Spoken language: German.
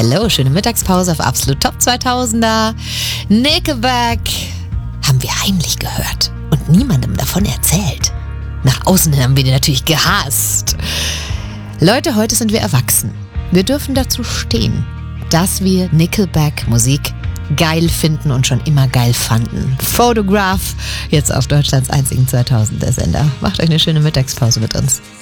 Hello, schöne Mittagspause auf Absolut Top 2000er. Nickelback haben wir heimlich gehört und niemandem davon erzählt. Nach außen haben wir die natürlich gehasst. Leute, heute sind wir erwachsen. Wir dürfen dazu stehen, dass wir Nickelback-Musik geil finden und schon immer geil fanden. Photograph, jetzt auf Deutschlands einzigen 2000er Sender. Macht euch eine schöne Mittagspause mit uns.